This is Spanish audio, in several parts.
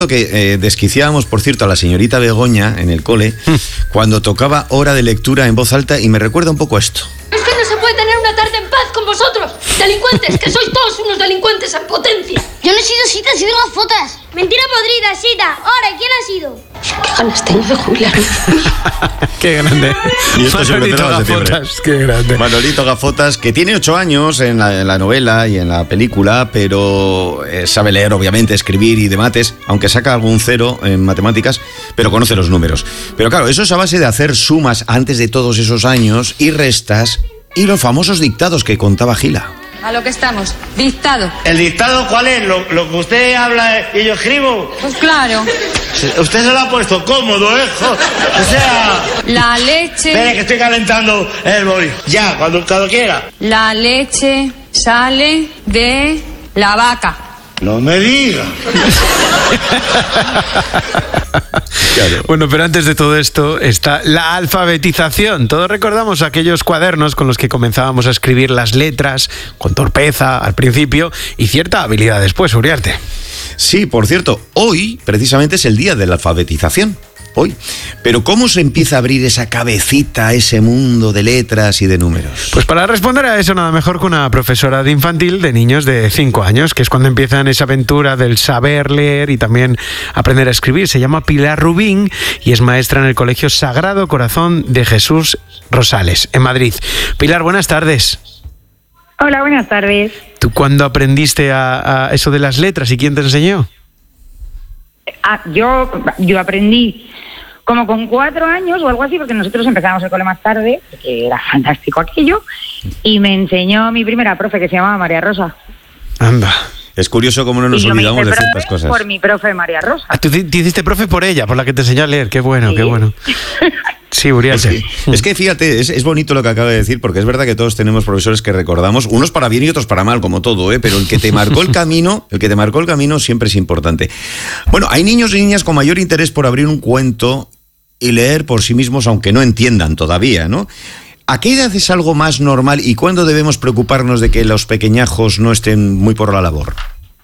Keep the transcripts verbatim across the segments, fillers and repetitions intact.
Que eh, desquiciábamos, por cierto, a la señorita Begoña en el cole cuando tocaba hora de lectura en voz alta, y me recuerda un poco a esto. Es que no se puede tener una tarde en paz con vosotros, delincuentes, que sois todos unos delincuentes en potencia. Yo no he sido Sita, he sido Gafotas. Mentira podrida, Sita. Ahora, ¿quién ha sido? Qué ganas tengo de jubilarme. Qué grande. Y esto se Manolito Gafotas, qué grande. Manolito Gafotas, que tiene ocho años en la, en la novela y en la película, pero eh, sabe leer, obviamente, escribir y de mates, aunque saca algún cero en matemáticas, pero conoce los números. Pero claro, eso es a base de hacer sumas antes de todos esos años y restas y los famosos dictados que contaba Gila. A lo que estamos, dictado. ¿El dictado cuál es? ¿Lo, lo que usted habla y yo escribo? Pues claro. Usted se lo ha puesto cómodo, ¿eh? O sea... La leche... Espere, que estoy calentando el boli. Ya, cuando, cuando quiera. La leche sale de la vaca. No me diga. Claro. Bueno, pero antes de todo esto está la alfabetización. Todos recordamos aquellos cuadernos con los que comenzábamos a escribir las letras con torpeza al principio y cierta habilidad después, Uriarte. Sí, por cierto, hoy precisamente es el día de la alfabetización. Hoy. Pero ¿cómo se empieza a abrir esa cabecita a ese mundo de letras y de números? Pues para responder a eso nada mejor que una profesora de infantil de niños de cinco años, que es cuando empiezan esa aventura del saber leer y también aprender a escribir. Se llama Pilar Rubín y es maestra en el Colegio Sagrado Corazón de Jesús Rosales, en Madrid. Pilar, buenas tardes. Hola, buenas tardes. ¿Tú cuándo aprendiste a, a eso de las letras y quién te enseñó? Ah, yo, yo aprendí como con cuatro años o algo así, porque nosotros empezamos el cole más tarde, que era fantástico aquello, y me enseñó mi primera profe, que se llamaba María Rosa. Anda. Es curioso cómo no nos olvidamos de ciertas cosas. Por mi profe María Rosa. Ah, tú te hiciste profe por ella, por la que te enseñó a leer. Qué bueno, sí. Qué bueno. Sí, Uriarte. Es que, es que fíjate, es, es bonito lo que acaba de decir, porque es verdad que todos tenemos profesores que recordamos, unos para bien y otros para mal, como todo, ¿eh? Pero el que te marcó el camino, el que te marcó el camino siempre es importante. Bueno, hay niños y niñas con mayor interés por abrir un cuento y leer por sí mismos, aunque no entiendan todavía, ¿no? ¿A qué edad es algo más normal y cuándo debemos preocuparnos de que los pequeñajos no estén muy por la labor?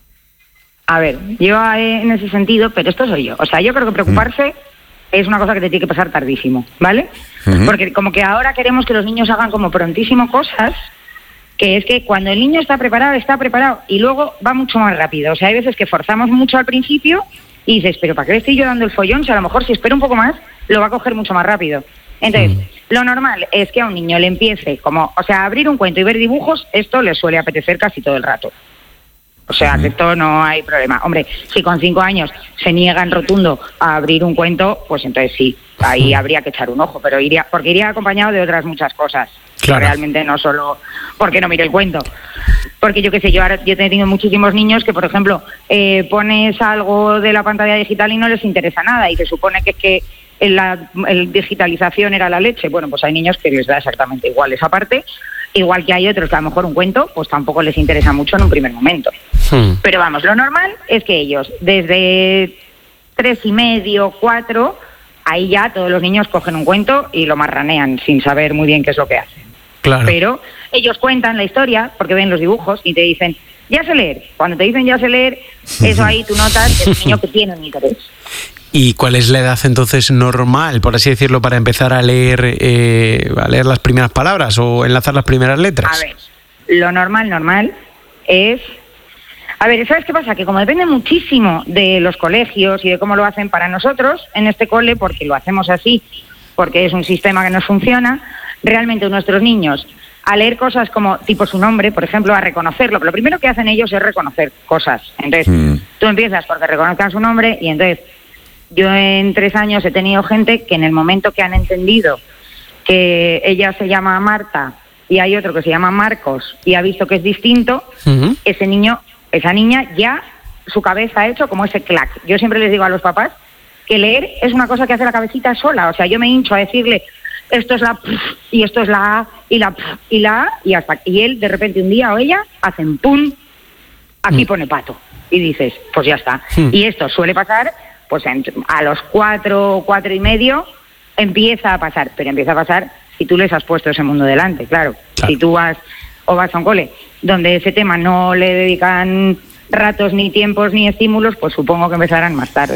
A ver, yo eh, en ese sentido, pero esto soy yo. O sea, yo creo que preocuparse mm. es una cosa que te tiene que pasar tardísimo, ¿vale? Uh-huh. Porque como que ahora queremos que los niños hagan como prontísimo cosas, que es que cuando el niño está preparado, está preparado, y luego va mucho más rápido. O sea, hay veces que forzamos mucho al principio y dices, pero ¿para qué le estoy yo dando el follón? Si a lo mejor si espero un poco más, lo va a coger mucho más rápido. Entonces, uh-huh. lo normal es que a un niño le empiece como, o sea, abrir un cuento y ver dibujos, esto le suele apetecer casi todo el rato. O sea, que esto no hay problema. Hombre, si con cinco años se niegan rotundo a abrir un cuento, pues entonces sí, ahí habría que echar un ojo, pero iría, porque iría acompañado de otras muchas cosas. Claro. Realmente no solo porque no mire el cuento. Porque yo qué sé, yo ahora yo he tenido muchísimos niños que, por ejemplo, eh, pones algo de la pantalla digital y no les interesa nada y se supone que es que la el digitalización era la leche. Bueno, pues hay niños que les da exactamente igual esa parte. Igual que hay otros que a lo mejor un cuento pues tampoco les interesa mucho en un primer momento. Hmm. Pero vamos, lo normal es que ellos desde tres y medio, cuatro, ahí ya todos los niños cogen un cuento y lo marranean sin saber muy bien qué es lo que hacen. Claro. Pero ellos cuentan la historia porque ven los dibujos y te dicen, ya sé leer. Cuando te dicen ya sé leer, eso ahí tú notas que es un niño que tiene un interés. ¿Y cuál es la edad entonces normal, por así decirlo, para empezar a leer eh, a leer las primeras palabras o enlazar las primeras letras? A ver, lo normal, normal es... A ver, ¿sabes qué pasa? Que como depende muchísimo de los colegios y de cómo lo hacen para nosotros en este cole, porque lo hacemos así, porque es un sistema que nos funciona, realmente nuestros niños, a leer cosas como tipo su nombre, por ejemplo, a reconocerlo, lo primero que hacen ellos es reconocer cosas. Entonces, mm. tú empiezas porque reconozcan su nombre y entonces... Yo en tres años he tenido gente que en el momento que han entendido que ella se llama Marta y hay otro que se llama Marcos y ha visto que es distinto, uh-huh. ese niño, esa niña ya su cabeza ha hecho como ese clac. Yo siempre les digo a los papás que leer es una cosa que hace la cabecita sola. O sea, yo me hincho a decirle esto es la p y esto es la a y la p y la a y hasta y él de repente un día o ella hacen pum, aquí uh-huh. pone pato y dices, pues ya está. Uh-huh. Y esto suele pasar... pues a los cuatro, cuatro y medio empieza a pasar, pero empieza a pasar si tú les has puesto ese mundo delante, claro. claro. Si tú vas o vas a un cole donde ese tema no le dedican ratos, ni tiempos, ni estímulos, pues supongo que empezarán más tarde.